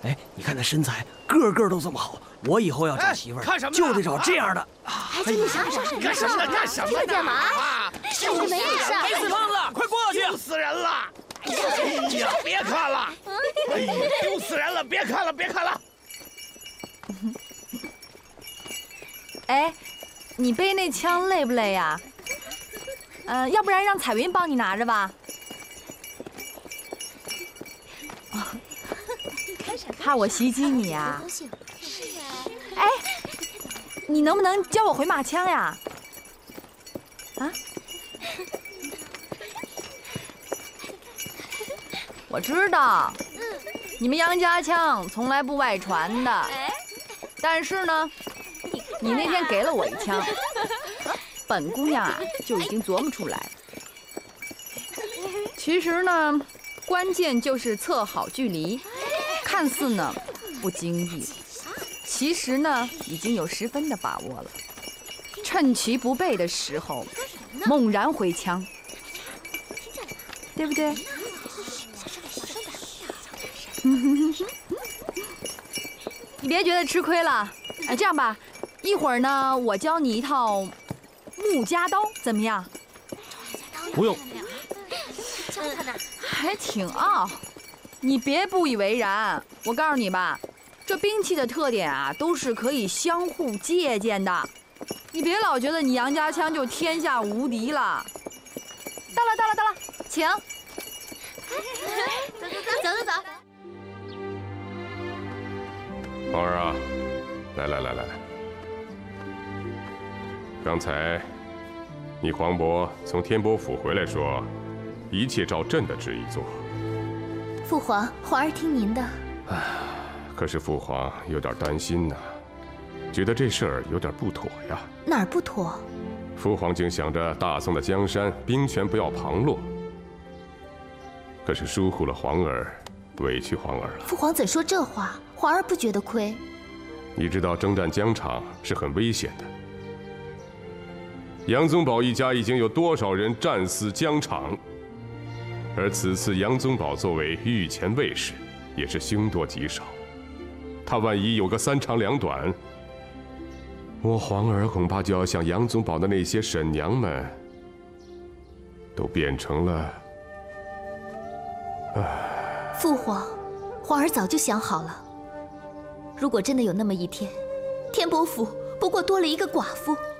哎，你看那身材，个个都这么好，我以后要找媳妇儿，就得找这样的。 哎，这你想干什么呢？干什么呢？ 这个干嘛？这个没事。 哎，死胖子，快过去！ 丢死人了！哎呀，别看了！哎呀，丢死人了！别看了，别看了！ 哎，你背那枪累不累呀？要不然让彩云帮你拿着吧。怕我袭击你呀？哎，你能不能教我回马枪呀？啊？我知道，你们杨家枪从来不外传的，但是呢，你那天给了我一枪，本姑娘啊就已经琢磨出来了。其实呢，关键就是测好距离，看似呢不经意，其实呢已经有10分的把握了。趁其不备的时候，猛然回枪，对不对？你别觉得吃亏了，哎，这样吧，一会儿呢，我教你一套木夹刀，怎么样？ 不用， 还挺傲，你别不以为然。我告诉你吧，这兵器的特点啊，都是可以相互借鉴的。你别老觉得你杨家枪就天下无敌了。到了，请。 走。 皇儿啊，来，刚才你皇伯从天波府回来说，一切照朕的旨意做。 父皇，皇儿听您的。 可是父皇有点担心呐，觉得这事儿有点不妥呀。 哪儿不妥？ 父皇竟想着大宋的江山兵权不要旁落，可是疏忽了皇儿，委屈皇儿了。 父皇怎说这话？皇儿不觉得亏。 你知道征战疆场是很危险的，杨宗保一家已经有多少人战死疆场？而此次杨宗保作为御前卫士，也是凶多吉少。他万一有个3长2短，我皇儿恐怕就要像杨宗保的那些婶娘们，都变成了…… 父皇，皇儿早就想好了。如果真的有那么一天，天波府不过多了一个寡妇，